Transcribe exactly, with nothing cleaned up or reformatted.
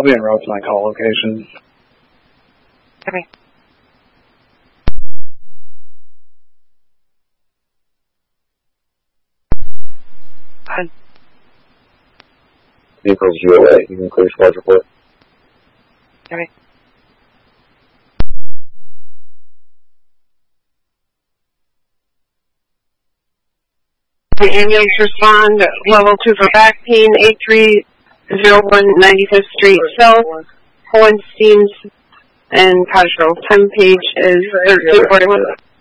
be en route to my call location. Okay. Fine. Vehicles U O A, you can clear squad report. Okay. The ambulance respond, level two for back pain, eight three zero one ninety-fifth Street South, Hohenstein's and Cottrell. Time page is thirteen forty-one.